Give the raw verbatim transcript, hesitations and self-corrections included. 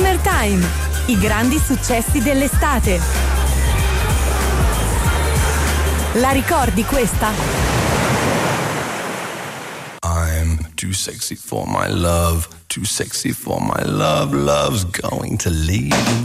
Summertime, i grandi successi dell'estate. La ricordi questa? I'm too sexy for my love, too sexy for my love, love's going to leave.